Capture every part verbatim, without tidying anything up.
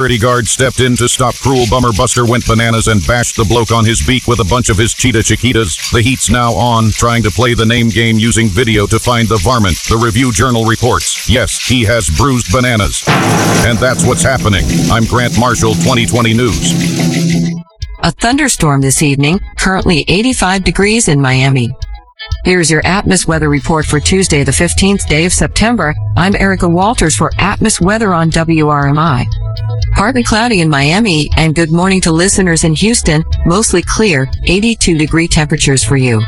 Security guard stepped in to stop cruel bummer. Buster went bananas and bashed the bloke on his beak with a bunch of his cheetah chiquitas. The heat's now on, trying to play the name game using video to find the varmint. The Review Journal reports, yes, he has bruised bananas. And that's what's happening. I'm Grant Marshall, twenty twenty News. A thunderstorm this evening, currently eighty-five degrees in Miami. Here's your Atmos weather report for Tuesday, the fifteenth day of September. I'm Erica Walters for Atmos Weather on W R M I. Partly cloudy in Miami, and good morning to listeners in Houston. Mostly clear, eighty-two degree temperatures for you.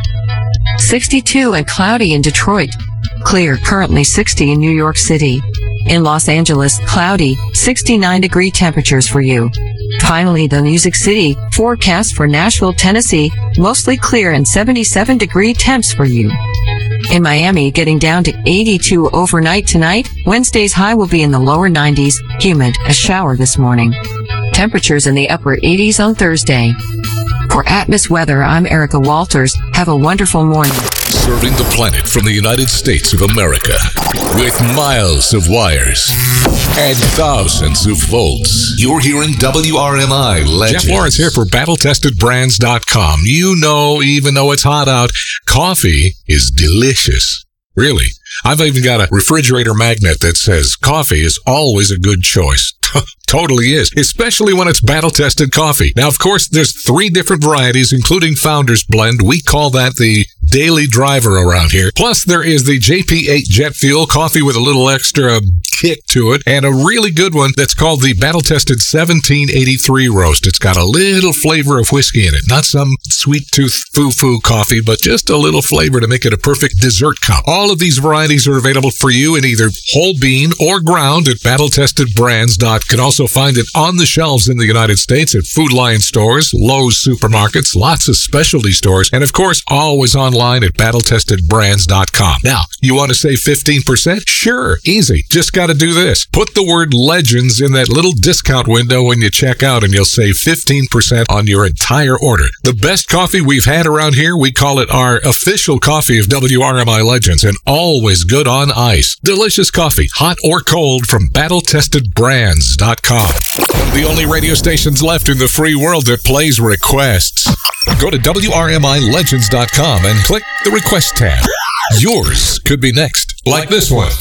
sixty-two and cloudy in Detroit. Clear, currently sixty in New York City. In Los Angeles, cloudy, sixty-nine degree temperatures for you. Finally, the Music City, forecast for Nashville, Tennessee, mostly clear and seventy-seven degree temps for you. In Miami, getting down to eighty-two overnight tonight. Wednesday's high will be in the lower nineties, humid, a shower this morning. Temperatures in the upper eighties on Thursday. For Atmos Weather, I'm Erica Walters. Have a wonderful morning. Serving the planet from the United States of America with miles of wires and thousands of volts. You're hearing W R M I Legends. Jeff Lawrence here for Battle Tested Brands dot com. You know, even though it's hot out, coffee is delicious. Really. I've even got a refrigerator magnet that says coffee is always a good choice. Totally is, especially when it's battle-tested coffee. Now, of course, there's three different varieties, including Founder's Blend. We call that the daily driver around here. Plus, there is the J P eight Jet Fuel, coffee with a little extra kick to it, and a really good one that's called the battle-tested seventeen eighty-three Roast. It's got a little flavor of whiskey in it. Not some sweet-tooth foo-foo coffee, but just a little flavor to make it a perfect dessert cup. All of these varieties are available for you in either whole bean or ground at Battle Tested Brands dot com. You can also find it on the shelves in the United States at Food Lion stores, Lowe's supermarkets, lots of specialty stores, and of course, always online at Battle Tested Brands dot com. Now, you want to save fifteen percent? Sure, easy. Just got to do this. Put the word Legends in that little discount window when you check out, and you'll save fifteen percent on your entire order. The best coffee we've had around here, we call it our official coffee of W R M I Legends, and always good on ice. Delicious coffee, hot or cold, from Battle Tested Brands dot com. One of the only radio stations left in the free world that plays requests. Go to W R M I Legends dot com and click the request tab. Yours could be next, like this one.